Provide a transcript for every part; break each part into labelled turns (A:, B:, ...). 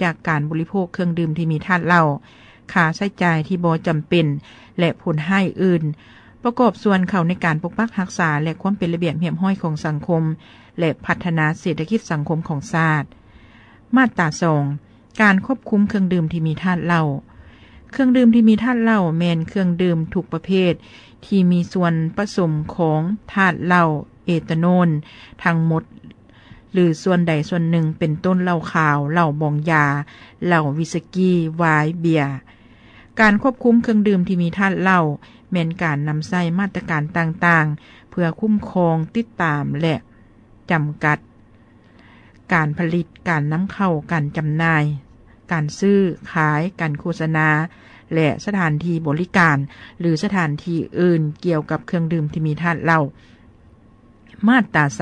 A: จากการบริโภคเครื่องดื่มที่มีธาตุเหล้าค่าใช้จ่ายที่บ่จำเป็นและผลให้อื่นประกอบส่วนเข้าในการปกปักรักษาและความเป็นระเบียบเรียบร้อยของสังคมและพัฒนาเศรษฐกิจสังคมของชาติมาตรา2การควบคุมเครื่องดื่มที่มีธาตุเหล้าเครื่องดื่มที่มีธาตุเหล้าแม่นเครื่องดื่มทุกประเภทที่มีส่วนผสมของธาตุเหล้าเอทานอลทั้งหมดหรือส่วนใดส่วนหนึ่งเป็นต้นเหล้าขาวเหล้าบองยาเหล้าวิสกี้ไวน์เบียร์การควบคุมเครื่องดื่มที่มีธาตุเหล้าแม่นการนำใช้มาตรการต่างๆเพื่อคุ้มครองติดตามและจำกัดการผลิตการนำเข้าการจำหน่ายการซื้อขายการโฆษณาและสถานที่บริการหรือสถานที่อื่นเกี่ยวกับเครื่องดื่มที่มีธาตุเหล้ามาตรา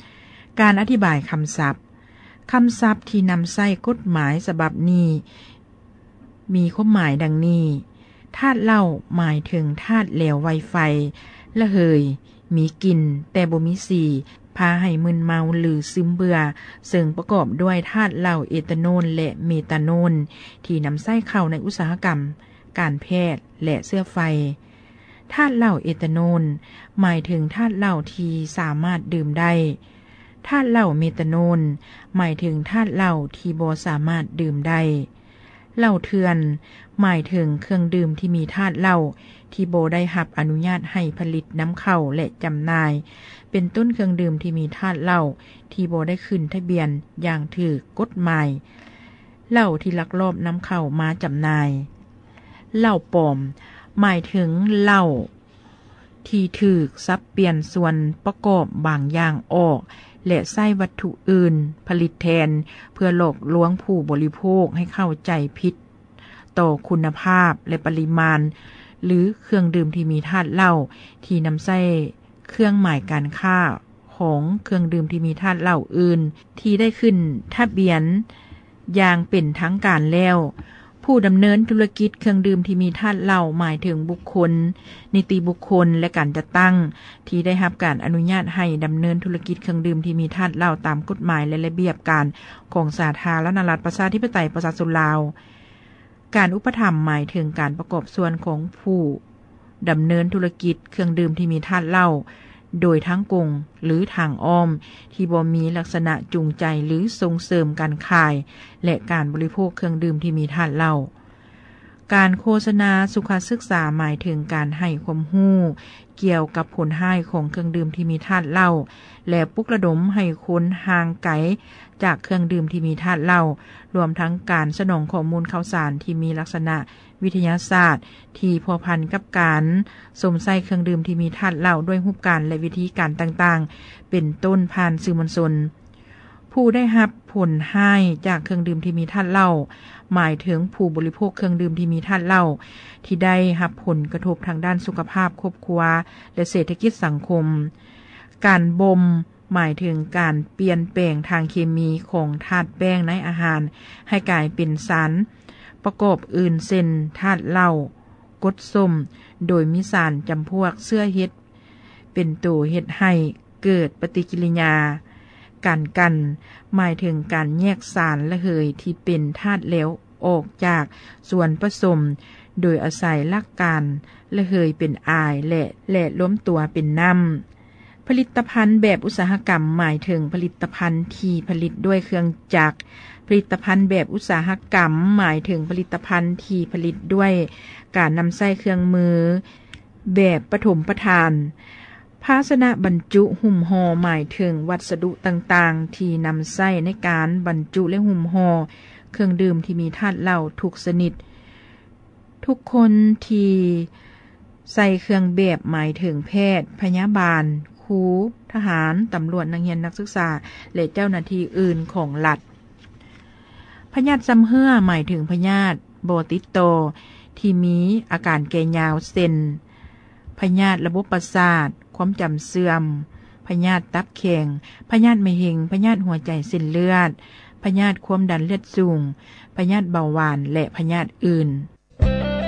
A: 3การอธิบายคำศัพท์ที่นำใช้กฎหมายฉบับนี้มีความหมายดังนี้ธาตุเหล้าหมายถึงธาตุเหลวไวไฟระเหยมีกลิ่นแต่บ่มีสีพาให้มึนเมาหรือซึมเบื่อซึ่งประกอบด้วยธาตุเหล้าเอทานอลและเมทานอลที่นำใช้เข้าในอุตสาหกรรมการแพทย์และเสื้อไฟธาตุเหล้าเอทานอลหมายถึงธาตุเหล้าที่สามารถดื่มได้ธาตุเหล้าเมทานอลหมายถึงธาตุเหล้าที่บ่สามารถดื่มได้เหล้าเถื่อนหมายถึงเครื่องดื่มที่มีธาตุเหล้าที่บ่ได้รับอนุญาตให้ผลิตนำเข้าและจำหน่ายเป็นต้นเครื่องดื่มที่มีธาตุเหล้าที่บ่ได้ขึ้นทะเบียนอย่างถูกกฎหมายเหล้าที่ลักลอบนำเข้ามาจำหน่ายเหล้าปลอมหมายถึงเหล้าที่ถูกสับเปลี่ยนส่วนประกอบบางอย่างออกและใช้วัตถุอื่นผลิตแทนเพื่อหลอกลวงผู้บริโภคให้เข้าใจผิดต่อคุณภาพและปริมาณหรือเครื่องดื่มที่มีธาตุเหล้าที่นำใช้เครื่องหมายการค้าของเครื่องดื่มที่มีธาตุเหล้าอื่นที่ได้ขึ้นทะเบียนอย่างเป็นทางการแล้วผู้ดำเนินธุรกิจเครื่องดื่มที่มีธาตุเหล้าหมายถึงบุคคลนิติบุคคลและการจัดตั้งที่ได้รับการอนุญาตให้ดำเนินธุรกิจเครื่องดื่มที่มีธาตุเหล้าตามกฎหมายและระเบียบการของสาธารณรัฐประชาธิปไตยประชาชนลาวการอุปถัมภ์หมายถึงการประกอบส่วนของผู้ดำเนินธุรกิจเครื่องดื่มที่มีธาตุเหล้าโดยทางกงหรือทางอ้อมที่บ่มีลักษณะจูงใจหรือส่งเสริมการขายและการบริโภคเครื่องดื่มที่มีธาตุเหล้าการโฆษณาสุขศึกษาหมายถึงการให้ความรู้เกี่ยวกับผลร้ายของเครื่องดื่มที่มีธาตุเหล้าและปลุกระดมให้คนห่างไกลจากเครื่องดื่มที่มีธาตุเหล้ารวมทั้งการสนองข้อมูลข่าวสารที่มีลักษณะวิทยาศาสตร์ที่พัวพันกับการสวมใส่เครื่องดื่มที่มีธาตุเหล้าด้วยรูปการและวิธีการต่างๆเป็นต้นผ่านสื่อมวลชนผู้ได้รับผลร้ายจากเครื่องดื่มที่มีธาตุเหล้าหมายถึงผู้บริโภคเครื่องดื่มที่มีธาตุเหล้าที่ได้รับผลกระทบทางด้านสุขภาพครอบครัวและเศรษฐกิจสังคมการบ่มหมายถึงการเปลี่ยนแปลงทางเคมีของธาตุแป้งในอาหารให้กลายเป็นสารประกอบอื่นเช่นธาตุเหล้ากรดส้มโดยมีสารจำพวกเชื้อเฮ็ดเป็นตัวเฮ็ดให้เกิดปฏิกิริยากันหมายถึงการแยกสารระเหยที่เป็นธาตุเหลวออกจากส่วนผสมโดยอาศัยหลักการระเหยเป็นอายและล้มตัวเป็นน้ำผลิตภัณฑ์แบบอุตสาหกรรมหมายถึงผลิตภัณฑ์ที่ผลิตด้วยเครื่องจักรผลิตภัณฑ์แบบอุตสาหกรรมหมายถึงผลิตภัณฑ์ที่ผลิตด้วยการนำใช้เครื่องมือแบบปฐมฌานภาชนะบรรจุหุ้มห่อหมายถึงวัสดุต่างๆที่นำใช้ในการบรรจุและหุ้มห่อเครื่องดื่มที่มีธาตุเหล้าทุกชนิดทุกคนที่ใส่เครื่องแบบหมายถึงแพทย์พยาบาลครูทหารตำรวจนักเรียนนักศึกษาและเจ้าหน้าที่อื่นของรัฐพยาธิซ้ำเหื่อหมายถึงพยาธิบ่ติดต่อที่มีอาการแก่ยาวเส้นพยาธิระบบประสาทความจำเสื่อมพยาธิตับแข็งพยาธิมะเร็งพยาธิหัวใจเส้นเลือดพยาธิความดันเลือดสูงพยาธิเบาหวานและพยาธิอื่น